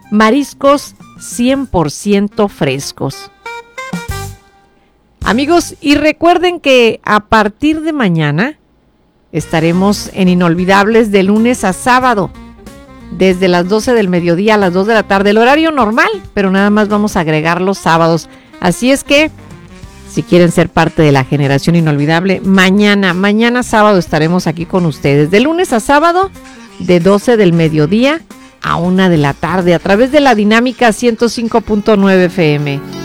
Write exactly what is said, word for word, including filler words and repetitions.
mariscos cien por ciento frescos. Amigos, y recuerden que a partir de mañana estaremos en Inolvidables de lunes a sábado, desde las doce del mediodía a las dos de la tarde, el horario normal, pero nada más vamos a agregar los sábados. Así es que, si quieren ser parte de la generación inolvidable, mañana, mañana sábado estaremos aquí con ustedes, de lunes a sábado, de doce del mediodía a una de la tarde, a través de la Dinámica ciento cinco punto nueve F M.